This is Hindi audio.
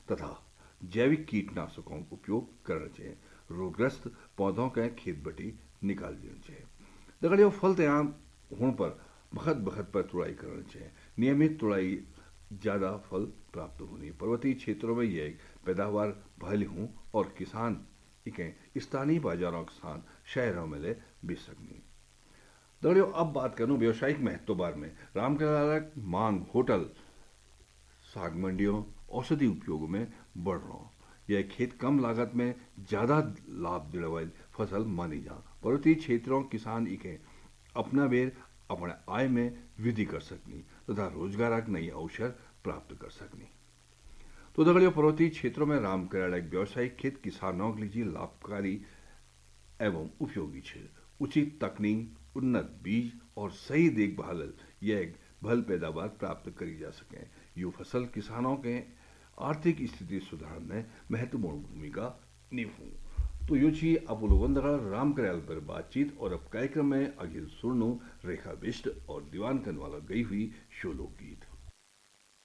तथा जैविक कीटनाशकों का उपयोग करना चाहिए। रोगग्रस्त पौधों के खेत बटी निकाल देना चाहिए। दगड़ियों, फल तैयार होने पर बखत बखत पर तुड़ाई करनी चाहिए। नियमित तुड़ाई ज़्यादा फल प्राप्त होनी। पर्वतीय क्षेत्रों में यह पैदावार भले हों और किसान इके स्थानीय बाजारों के साथ शहरों में ले बेच सकनी। दगड़ियों, अब बात करूं व्यवसायिक महत्व बारे में। रामकेला मांग होटल, साग मंडियों, औषधि उपयोग में बढ़ रहा। यह खेत कम लागत में ज़्यादा लाभ देने वाली फसल मानी जा। पर्वतीय क्षेत्रों किसान इके अपना बेर अपने आय में वृद्धि कर सकनी तथा रोजगार के नई अवसर प्राप्त कर सकनी। तो दगड़ियों, पर्वतीय क्षेत्रों में रामकेला एक व्यावसायिक खेत किसानों के लिए लाभकारी एवं उपयोगी है। उचित तकनीक, उन्नत बीज और सही देखभाल यह भल पैदावार प्राप्त करी जा सके। यो फसल किसानों के आर्थिक स्थिति सुधार में महत्वपूर्ण भूमिका निभू। तो यो छी आप लोगों दगड़ रामकेला पर बातचीत। और अब कार्यक्रम में आगे सुनू रेखा बिष्ट और दीवान करने वाला गई हुई शो लोकगीत।